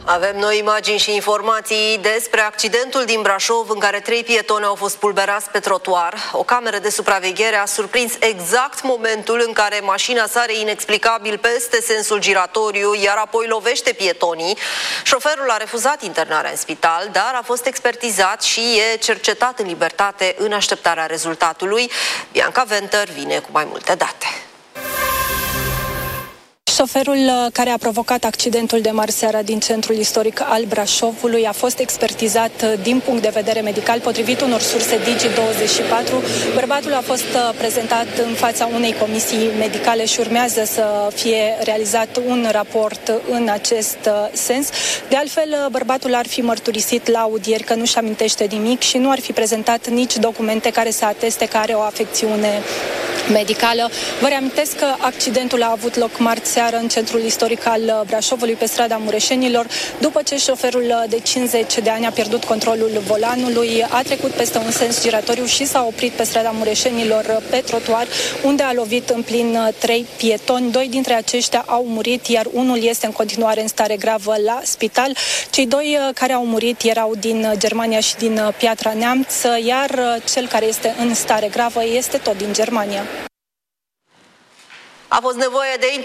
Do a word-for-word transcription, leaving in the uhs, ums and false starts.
Avem noi imagini și informații despre accidentul din Brașov în care trei pietoni au fost pulberați pe trotuar. O cameră de supraveghere a surprins exact momentul în care mașina sare inexplicabil peste sensul giratoriu, iar apoi lovește pietonii. Șoferul a refuzat internarea în spital, dar a fost expertizat și e cercetat în libertate în așteptarea rezultatului. Bianca Venter vine cu mai multe date. Șoferul care a provocat accidentul de marseară din centrul istoric al Brașovului a fost expertizat din punct de vedere medical. Potrivit unor surse Digi douăzeci și patru, bărbatul a fost prezentat în fața unei comisii medicale și urmează să fie realizat un raport în acest sens. De altfel, bărbatul ar fi mărturisit la audieri că nu-și amintește nimic și nu ar fi prezentat nici documente care să ateste că are o afecțiune medicală. Vă reamintesc că accidentul a avut loc marți seară în centrul istoric al Brașovului, pe strada Mureșenilor, după ce șoferul de cincizeci de ani a pierdut controlul volanului, a trecut peste un sens giratoriu și s-a oprit pe strada Mureșenilor pe trotuar, unde a lovit în plin trei pietoni. Doi dintre aceștia au murit, iar unul este în continuare în stare gravă la spital. Cei doi care au murit erau din Germania și din Piatra Neamț, iar cel care este în stare gravă este tot din Germania. A fost nevoie de